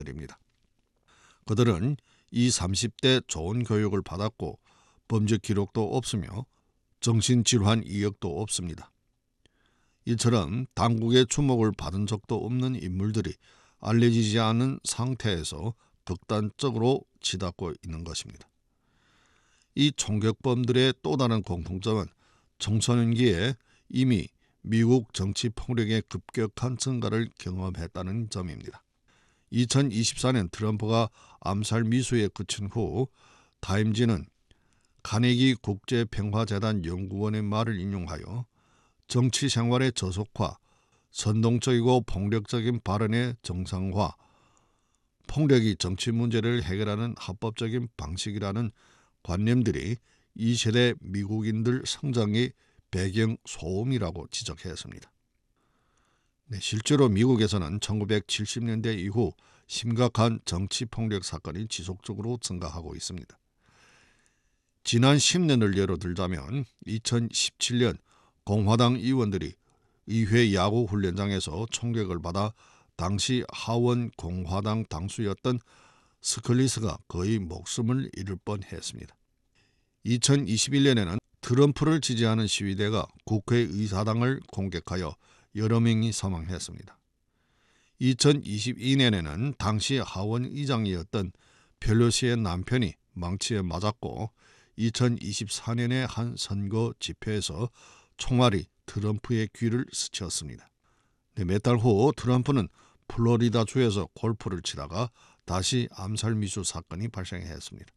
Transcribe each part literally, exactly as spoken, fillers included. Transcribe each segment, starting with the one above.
입니다. 그들은 이십, 삼십 대 좋은 교육을 받았고 범죄 기록도 없으며 정신질환 이력도 없습니다. 이처럼 당국의 주목을 받은 적도 없는 인물들이 알려지지 않은 상태에서 극단적으로 치닫고 있는 것입니다. 이 총격범들의 또 다른 공통점은 청소년기에 이미 미국 정치 폭력의 급격한 증가를 경험했다는 점입니다. 이천이십사 년 트럼프가 암살 미수에 그친 후 타임지는 카네기 국제평화재단 연구원의 말을 인용하여 정치 생활의 저속화, 선동적이고 폭력적인 발언의 정상화, 폭력이 정치 문제를 해결하는 합법적인 방식이라는 관념들이 이 세대 미국인들 성장의 배경 소음이라고 지적했습니다. 네, 실제로 미국에서는 천구백칠십 년대 이후 심각한 정치 폭력 사건이 지속적으로 증가하고 있습니다. 지난 십 년을 예로 들자면 이천십칠 년 공화당 의원들이 의회 야구 훈련장에서 총격을 받아 당시 하원 공화당 당수였던 스클리스가 거의 목숨을 잃을 뻔했습니다. 이천이십일 년에는 트럼프를 지지하는 시위대가 국회의사당을 공격하여 여러 명이 사망했습니다. 이천이십이 년에는 당시 하원 의장이었던 펠로시의 남편이 망치에 맞았고 이천이십사 년의 한 선거 집회에서 총알이 트럼프의 귀를 스쳤습니다. 네, 몇 달 후 트럼프는 플로리다주에서 골프를 치다가 다시 암살 미수 사건이 발생했습니다.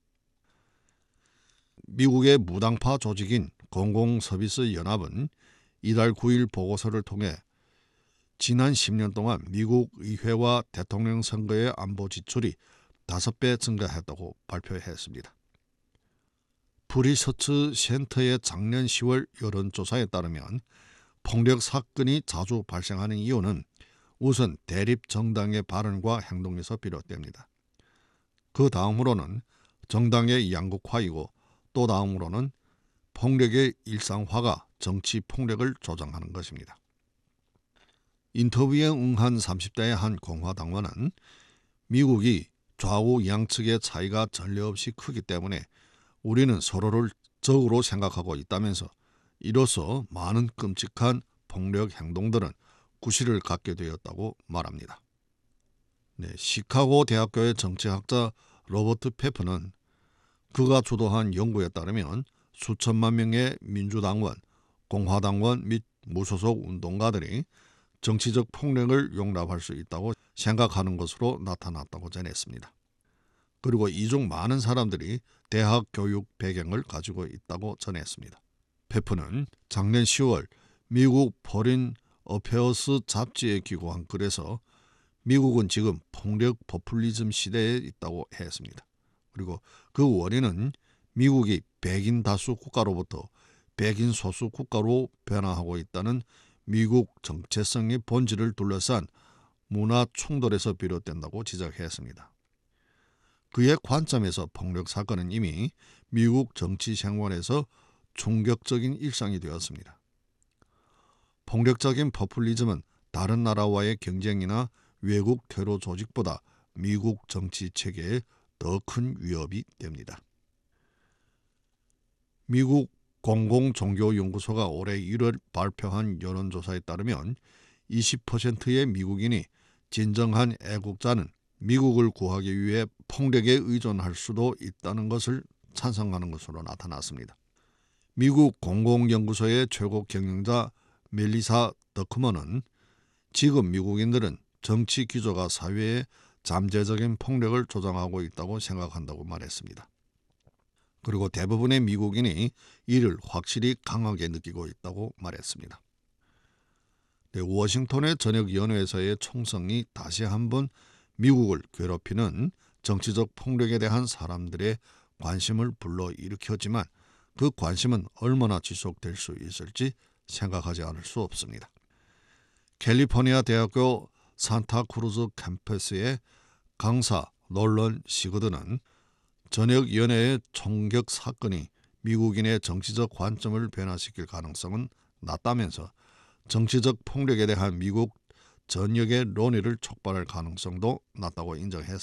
미국의 무당파 조직인 공공서비스 연합은 이달 구 일 보고서를 통해 지난 십 년 동안 미국 의회와 대통령 선거의 안보 지출이 다섯 배 증가했다고 발표했습니다. 프리서치 센터의 작년 시월 여론조사에 따르면 폭력 사건이 자주 발생하는 이유는 우선 대립 정당의 발언과 행동에서 비롯됩니다. 그 다음으로는 정당의 양극화이고 또 다음으로는 폭력의 일상화가 정치 폭력을 조장하는 것입니다. 인터뷰에 응한 삼십 대의 한 공화당원은 미국이 좌우 양측의 차이가 전례 없이 크기 때문에 우리는 서로를 적으로 생각하고 있다면서 이로써 많은 끔찍한 폭력 행동들은 구실을 갖게 되었다고 말합니다. 네, 시카고 대학교의 정치학자 로버트 페프는 그가 주도한 연구에 따르면 수천만 명의 민주당원, 공화당원 및 무소속 운동가들이 정치적 폭력을 용납할 수 있다고 생각하는 것으로 나타났다고 전했습니다. 그리고 이 중 많은 사람들이 대학 교육 배경을 가지고 있다고 전했습니다. 페프는 작년 시월 미국 포린 어페어스 잡지에 기고한 글에서 미국은 지금 폭력 포퓰리즘 시대에 있다고 했습니다. 그리고 그 원인은 미국이 백인 다수 국가로부터 백인 소수 국가로 변화하고 있다는 미국 정체성의 본질을 둘러싼 문화 충돌에서 비롯된다고 지적했습니다. 그의 관점에서 폭력 사건은 이미 미국 정치 생활에서 충격적인 일상이 되었습니다. 폭력적인 포퓰리즘은 다른 나라와의 경쟁이나 외국 테러 조직보다 미국 정치 체계에 더 큰 위협이 됩니다. 미국 공공종교연구소가 올해 일월 발표한 여론조사에 따르면 이십 퍼센트의 미국인이 진정한 애국자는 미국을 구하기 위해 폭력에 의존할 수도 있다는 것을 찬성하는 것으로 나타났습니다. 미국 공공연구소의 최고 경영자 멜리사 더크먼은 지금 미국인들은 정치 기조가 사회에 잠재적인 폭력을 조장하고 있다고 생각한다고 말했습니다. 그리고 대부분의 미국인이 이를 확실히 강하게 느끼고 있다고 말했습니다. 네, 워싱턴의 전역연회에서의 총성이 다시 한번 미국을 괴롭히는 정치적 폭력에 대한 사람들의 관심을 불러일으켰지만 그 관심은 얼마나 지속될 수 있을지 생각하지 않을 수 없습니다. 캘리포니아 대학교 산타크루즈 캠퍼스의 강사 놀런 시거드는 전역연회의 총격 사건이 미국인의 정치적 관점을 변화시킬 가능성은 낮다면서 정치적 폭력에 대한 미국 전역의 논의를 촉발할 가능성도 낮다고 인정했습니다.